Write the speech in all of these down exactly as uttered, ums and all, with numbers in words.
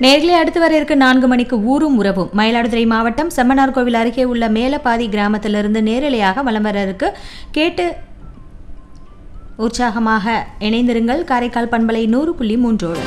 நேர்களை அடுத்து வர இருக்க நான்கு மணிக்கு ஊரும் உறவும். மயிலாடுதுறை மாவட்டம் செம்மனார் கோவில் அருகே உள்ள மேலப்பாதி கிராமத்திலிருந்து நேரலையாக வலம் வர இருக்கு. கேட்டு உற்சாகமாக இணைந்திருங்கள். காரைக்கால் பண்பலை நூறு புள்ளி மூன்றோடு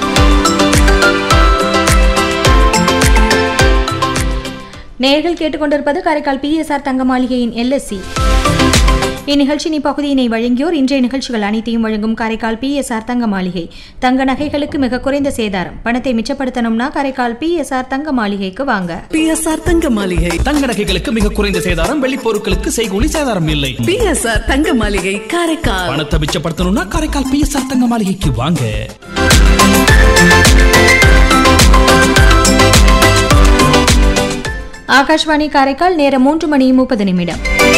நேர்கள் கேட்டுக்கொண்டிருப்பது காரைக்கால் பி எஸ் ஆர் தங்க மாளிகையின் எல் எஸ் சி. இந்நிகழ்ச்சியின் இப்பகுதியினை வழங்கியோர் இன்றைய நிகழ்ச்சிகள் அனைத்தையும் வழங்கும் காரைக்கால் பி எஸ் ஆர் தங்க மாளிகை. தங்க நகைகளுக்கு மிக குறைந்த சேதாரம். பணத்தை மிச்சப்படுத்தணும்னா காரைக்கால் பி எஸ் ஆர் தங்க மாளிகைக்கு வாங்க. பி எஸ் ஆர் தங்க மாளிகை. தங்க நகைகளுக்கு மிக குறைந்த சேதாரம். வெள்ளி பொருட்களுக்கு செய்கூலி சேதாரம் இல்லை. பி எஸ் ஆர் தங்க மாளிகை காரைக்கால். பணத்தை மிச்சப்படுத்தணும்னா காரைக்கால் பி எஸ் ஆர் தங்க மாளிகைக்கு வாங்க. ஆகாஷ்வாணி காரைக்கால் நேரம் மூன்று மணி முப்பது நிமிடம்.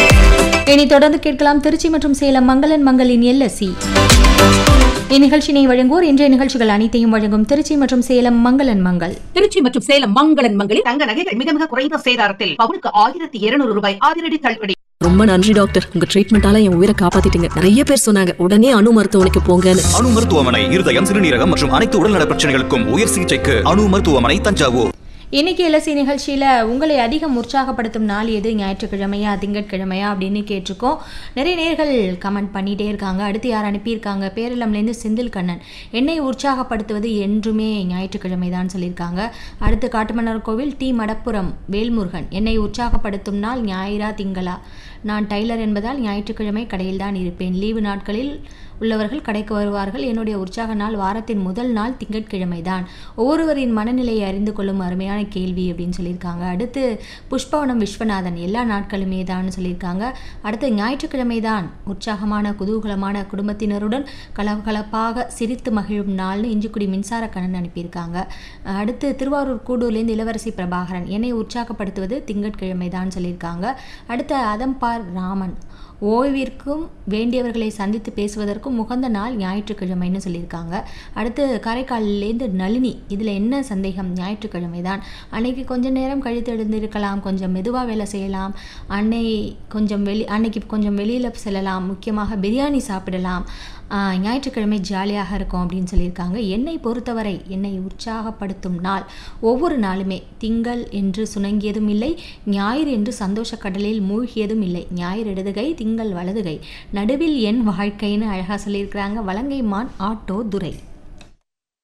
இனி தொடர்ந்து கேட்கலாம் திருச்சி மற்றும் சேலம் மங்களன் மங்களின் எல் எஸ் சி. இந்நிகழ்ச்சியினை வழங்குவோர் இன்றைய நிகழ்ச்சிகள் அனைத்தையும் வழங்கும் திருச்சி மற்றும் சேலம் மங்களன் மங்கள். திருச்சி மற்றும் சேலம் மங்களன் மங்களில் தங்க நகைகள் மிக மிக குறைந்த சேதாரத்தில் பவுனுக்கு ஆயிரத்தி இருநூறு ரூபாய் அதிரடி தள்ளுபடி. ரொம்ப நன்றி டாக்டர், உங்க ட்ரீட்மெண்டால என் உயிரை காப்பாத்திட்டீங்க. நிறைய பேர் சொன்னாங்க உடனே அணு மருத்துவமனைக்கு போங்கன்னு. அணு மருத்துவமனை இருதயம், சிறுநீரகம் மற்றும் அனைத்து உடல்நல பிரச்சனைகளுக்கும் உயர் சிகிச்சைக்கு அணு மருத்துவமனை, தஞ்சாவூர். இன்னைக்கு எல்எஸ்சி நிகழ்ச்சியில் உங்களை அதிகம் உற்சாகப்படுத்தும் நாள் எது? ஞாயிற்றுக்கிழமையா திங்கட்கிழமையா அப்படின்னு கேட்டிருக்கோம். நிறைய நேர்கள் கமெண்ட் பண்ணிகிட்டே இருக்காங்க. அடுத்து யார் அனுப்பியிருக்காங்க? பேரளம்லேருந்து செந்தில் கண்ணன், என்னை உற்சாகப்படுத்துவது என்றுமே ஞாயிற்றுக்கிழமை தான் சொல்லியிருக்காங்க. அடுத்து காட்டுமன்னார் கோவில் டி மடப்புரம் வேல்முருகன், என்னை உற்சாகப்படுத்தும் நாள் ஞாயிறா திங்களா? நான் டைலர் என்பதால் ஞாயிற்றுக்கிழமை கடையில் தான் இருப்பேன். லீவு நாட்களில் உள்ளவர்கள் கடைக்கு வருவார்கள். என்னுடைய உற்சாக நாள் வாரத்தின் முதல் நாள் திங்கட்கிழமை தான். ஒவ்வொருவரின் மனநிலையை அறிந்து கொள்ளும் அருமையான கேள்வி அப்படின்னு சொல்லியிருக்காங்க. அடுத்து புஷ்பவனம் விஸ்வநாதன், எல்லா நாட்களுமே தான் சொல்லியிருக்காங்க. அடுத்து ஞாயிற்றுக்கிழமை தான் உற்சாகமான குதூகலமான குடும்பத்தினருடன் கலகலப்பாக சிரித்து மகிழும் நாள்னு இஞ்சிக்குடி மின்சார கண்ணன் அனுப்பியிருக்காங்க. அடுத்து திருவாரூர் கூடூர்லேருந்து இளவரசி பிரபாகரன், என்னை உற்சாகப்படுத்துவது திங்கட்கிழமை தான் சொல்லியிருக்காங்க. அடுத்து அதம்பார் ராமன், ஓய்விற்கும் வேண்டியவர்களை சந்தித்து பேசுவதற்கும் உகந்த நாள் ஞாயிற்றுக்கிழமைன்னு சொல்லியிருக்காங்க. அடுத்து காரைக்காலிலேருந்து நளினி, இதில் என்ன சந்தேகம், ஞாயிற்றுக்கிழமை தான். அன்னைக்கு கொஞ்சம் நேரம் கழித்து எழுந்திருக்கலாம், கொஞ்சம் மெதுவாக வேலை செய்யலாம், அன்னை கொஞ்சம் வெளி அன்னைக்கு கொஞ்சம் வெளியில் செல்லலாம், முக்கியமாக பிரியாணி சாப்பிடலாம், ஞாயிற்றுக்கிழமை ஜாலியாக இருக்கும் அப்படின்னு சொல்லியிருக்காங்க. என்னை பொறுத்தவரை என்னை உற்சாகப்படுத்தும் நாள் ஒவ்வொரு நாளுமே திங்கள் என்று சுணங்கியதும் இல்லை, ஞாயிறு என்று சந்தோஷ கடலில் மூழ்கியதும் இல்லை. ஞாயிறு இடதுகை, திங்கள் வலதுகை, நடுவில் என் வாழ்க்கைன்னு அழகாக சொல்லியிருக்கிறாங்க. வலங்கைமான் ஆட்டோ துரை.